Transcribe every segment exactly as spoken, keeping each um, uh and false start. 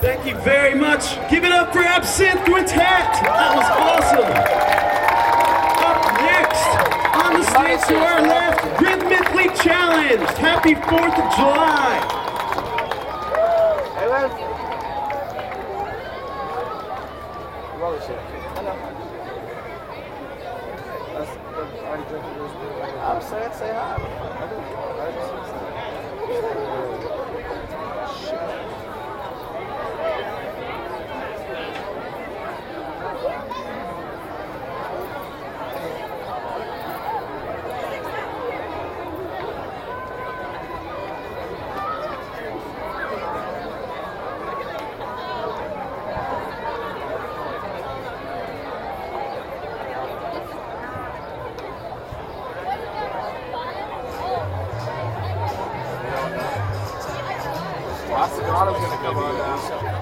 Thank you very much. Give it up for Absinthe Quintet. That was awesome. Up next, on the stage to our left, Rhythmically Challenged. Happy fourth of July. Hey, man. Rubbish shit. Hello. I'm saying, say hi. I do. I just Osagato's gonna come on now.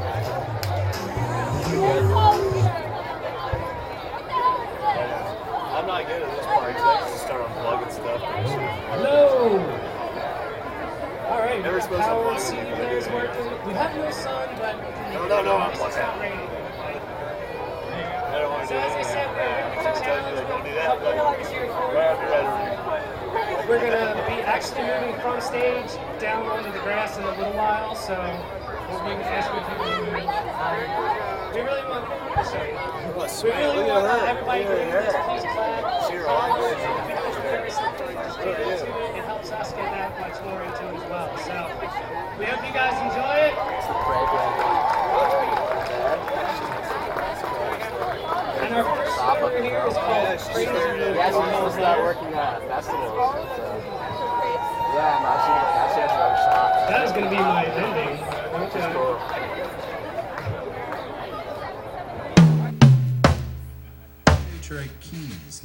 I'm not good at this part because I just start unplugging stuff. Hello! Alright, Never supposed to power unplug C D it. player is working. We have no sun, but No, no, no, I'm it's plugged not out. raining. I don't want to So do as I anything. said, we're I told you to don't do that, Couple but of hours here for right after that, We're gonna be actually moving from stage down onto the grass in a little while, so we'll bring ask you people to move. Um, we really want to show you. We really Look at want her. everybody to Look at please her. please clap. See her arm? Because we're very simple, just get into it. It helps us get that much more into it as well. So we hope you guys enjoy it. And our first song here is called Crazy Little Yeah, she's gonna start Girl. working at festivals. So. Yeah, no, she, now she has her own shop. That is going to be my ending. Okay. Cool. Detroit Keys.